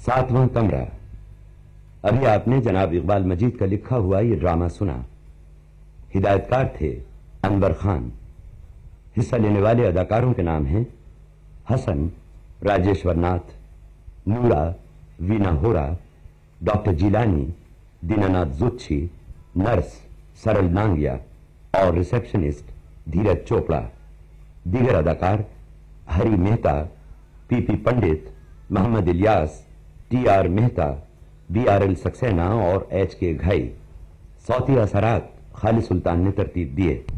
सातवां कमरा। अभी आपने जनाब इकबाल मजीद का लिखा हुआ ये ड्रामा सुना। हिदायतकार थे अनवर खान। हिस्सा लेने वाले अदाकारों के नाम हैं हसन, राजेश्वर नाथ, नूरा, वीना होरा, डॉक्टर जिलानी, दीनानाथ जुच्छी, नर्स सरल नांगिया और रिसेप्शनिस्ट धीरज चोपड़ा। दीगर अदाकार हरी मेहता, पीपी पंडित, मोहम्मद इलियास, टीआर मेहता, बीआरएल सक्सेना और एचके घाई। सौती असरात खालिद सुल्तान ने तरतीब दिए।